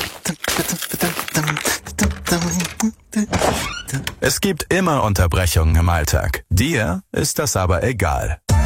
Es gibt immer Unterbrechungen im Alltag. Dir ist das aber egal.